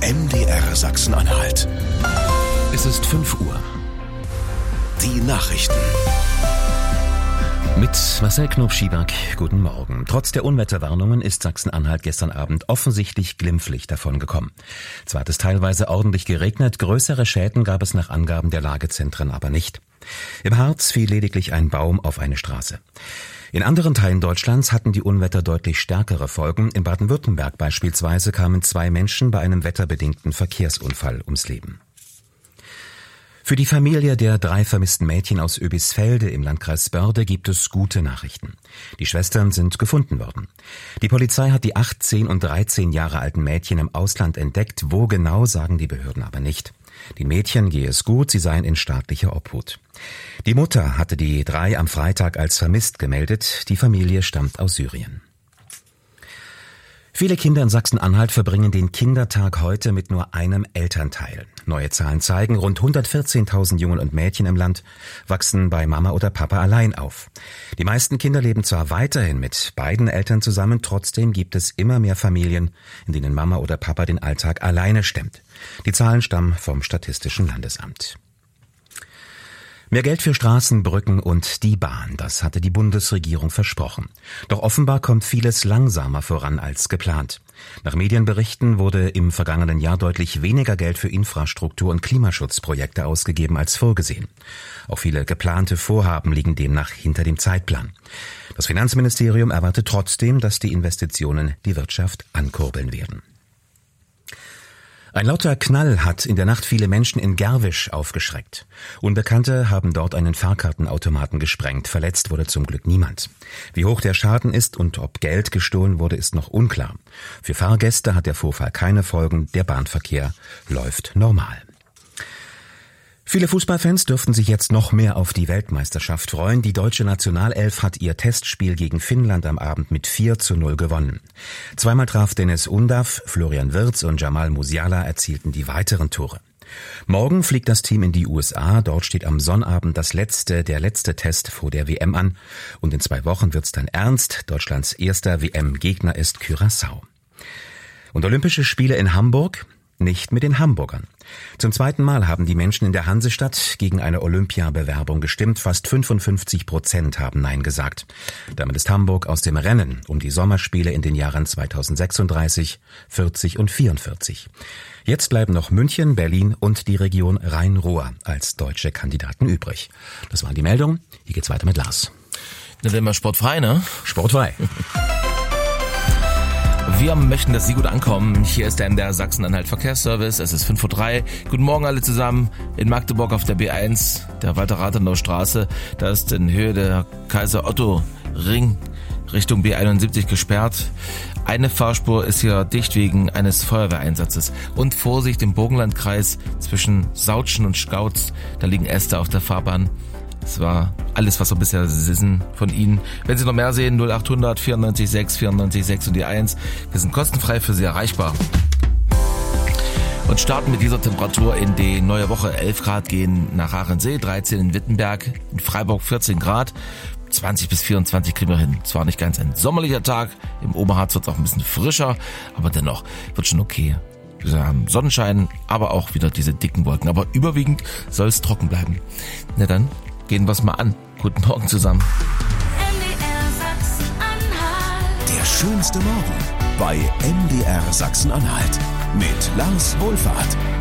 MDR Sachsen-Anhalt. Es ist 5 Uhr. Die Nachrichten. Mit Marcel Knob-Schieberg, guten Morgen. Trotz der Unwetterwarnungen ist Sachsen-Anhalt gestern Abend offensichtlich glimpflich davongekommen. Zwar hat es teilweise ordentlich geregnet, größere Schäden gab es nach Angaben der Lagezentren aber nicht. Im Harz fiel lediglich ein Baum auf eine Straße. In anderen Teilen Deutschlands hatten die Unwetter deutlich stärkere Folgen. In Baden-Württemberg beispielsweise kamen 2 Menschen bei einem wetterbedingten Verkehrsunfall ums Leben. Für die Familie der 3 vermissten Mädchen aus Oebisfelde im Landkreis Börde gibt es gute Nachrichten. Die Schwestern sind gefunden worden. Die Polizei hat die 8, 10 und 13 Jahre alten Mädchen im Ausland entdeckt. Wo genau, sagen die Behörden aber nicht. Den Mädchen gehe es gut, sie seien in staatlicher Obhut. Die Mutter hatte die 3 am Freitag als vermisst gemeldet. Die Familie stammt aus Syrien. Viele Kinder in Sachsen-Anhalt verbringen den Kindertag heute mit nur einem Elternteil. Neue Zahlen zeigen, rund 114.000 Jungen und Mädchen im Land wachsen bei Mama oder Papa allein auf. Die meisten Kinder leben zwar weiterhin mit beiden Eltern zusammen, trotzdem gibt es immer mehr Familien, in denen Mama oder Papa den Alltag alleine stemmt. Die Zahlen stammen vom Statistischen Landesamt. Mehr Geld für Straßen, Brücken und die Bahn, das hatte die Bundesregierung versprochen. Doch offenbar kommt vieles langsamer voran als geplant. Nach Medienberichten wurde im vergangenen Jahr deutlich weniger Geld für Infrastruktur- und Klimaschutzprojekte ausgegeben als vorgesehen. Auch viele geplante Vorhaben liegen demnach hinter dem Zeitplan. Das Finanzministerium erwartet trotzdem, dass die Investitionen die Wirtschaft ankurbeln werden. Ein lauter Knall hat in der Nacht viele Menschen in Gerwisch aufgeschreckt. Unbekannte haben dort einen Fahrkartenautomaten gesprengt. Verletzt wurde zum Glück niemand. Wie hoch der Schaden ist und ob Geld gestohlen wurde, ist noch unklar. Für Fahrgäste hat der Vorfall keine Folgen. Der Bahnverkehr läuft normal. Viele Fußballfans dürften sich jetzt noch mehr auf die Weltmeisterschaft freuen. Die deutsche Nationalelf hat ihr Testspiel gegen Finnland am Abend mit 4:0 gewonnen. Zweimal traf Dennis Undav, Florian Wirtz und Jamal Musiala erzielten die weiteren Tore. Morgen fliegt das Team in die USA. Dort steht am Sonnabend der letzte Test vor der WM an. Und in 2 Wochen wird's dann ernst. Deutschlands erster WM-Gegner ist Curaçao. Und Olympische Spiele in Hamburg? Nicht mit den Hamburgern. Zum 2. Mal haben die Menschen in der Hansestadt gegen eine Olympiabewerbung gestimmt. Fast 55% haben Nein gesagt. Damit ist Hamburg aus dem Rennen um die Sommerspiele in den Jahren 2036, 40 und 44. Jetzt bleiben noch München, Berlin und die Region Rhein-Ruhr als deutsche Kandidaten übrig. Das waren die Meldungen. Hier geht's weiter mit Lars. Dann sind wir sportfrei, ne? Sportfrei. Wir möchten, dass Sie gut ankommen. Hier ist der MDR Sachsen-Anhalt Verkehrsservice. Es ist 5:03 Uhr. Guten Morgen alle zusammen. In Magdeburg auf der B1, der Walter-Rathenau-Straße. Da ist in Höhe der Kaiser-Otto-Ring Richtung B71 gesperrt. Eine Fahrspur ist hier dicht wegen eines Feuerwehreinsatzes. Und Vorsicht im Burgenlandkreis zwischen Sautschen und Skautz. Da liegen Äste auf der Fahrbahn. Das war alles, was wir bisher wissen von Ihnen. Wenn Sie noch mehr sehen, 0800 94 6 94 6 und die 1. Wir sind kostenfrei für Sie erreichbar. Und starten mit dieser Temperatur in die neue Woche. 11 Grad gehen nach Aachensee, 13 in Wittenberg, in Freiburg 14 Grad. 20 bis 24 kriegen wir hin. Zwar nicht ganz ein sommerlicher Tag, im Oberharz wird es auch ein bisschen frischer, aber dennoch wird schon okay. Wir haben Sonnenschein, aber auch wieder diese dicken Wolken. Aber überwiegend soll es trocken bleiben. Na dann, gehen wir es mal an. Guten Morgen zusammen. Der schönste Morgen bei MDR Sachsen-Anhalt mit Lars Wohlfahrt.